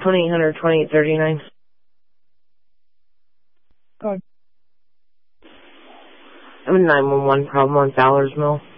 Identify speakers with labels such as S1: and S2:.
S1: $2,800, $2,839.
S2: Good.
S1: I have a 911 problem on Fowler's Mill.